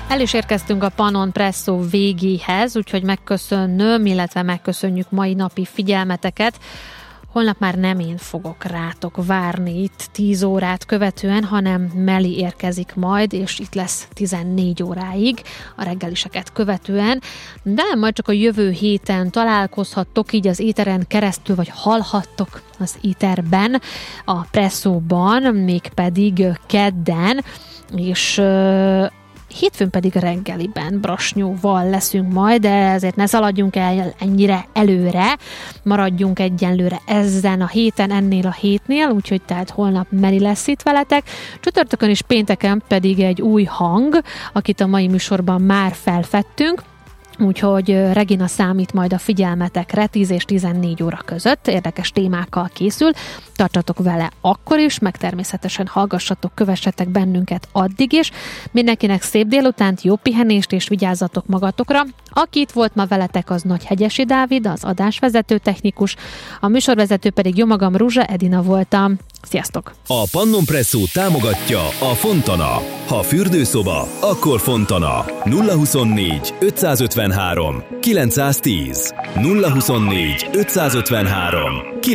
El is érkeztünk a Pannon Presszó végéhez, úgyhogy megköszönöm, illetve megköszönjük mai napi figyelmeteket. Holnap már nem én fogok rátok várni itt 10 órát követően, hanem Meli érkezik majd, és itt lesz 14 óráig a reggeliseket követően, de majd csak a jövő héten találkozhattok így az éteren keresztül, vagy hallhattok az éterben, a Presszóban, mégpedig kedden, és hétfőn pedig reggeliben Brasnyóval leszünk majd, de ezért ne szaladjunk el ennyire előre, maradjunk egyenlőre ezen a héten, ennél a hétnél, úgyhogy tehát holnap Meli lesz itt veletek. Csütörtökön és pénteken pedig egy új hang, akit a mai műsorban már felfedtünk, úgyhogy Regina számít majd a figyelmetekre 10 és 14 óra között, érdekes témákkal készül, tartsatok vele akkor is, meg természetesen hallgassatok, kövessetek bennünket addig is. Mindenkinek szép délutánt, jó pihenést és vigyázzatok magatokra. Aki itt volt ma veletek, az Nagyhegyesi Dávid, az adásvezető technikus, a műsorvezető pedig jó magam, Ruzsa Edina voltam. Sziasztok! A Pannon Presszó támogatja a Fontana. Ha fürdőszoba, akkor Fontana. 024 553 910 024 553